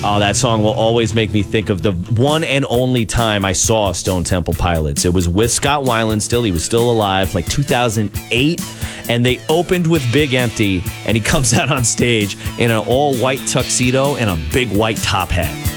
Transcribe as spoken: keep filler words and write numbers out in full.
Oh, that song will always make me think of the one and only time I saw Stone Temple Pilots. It was with Scott Weiland still. He was still alive, like two thousand eight. And they opened with Big Empty, and he comes out on stage in an all-white tuxedo and a big white top hat.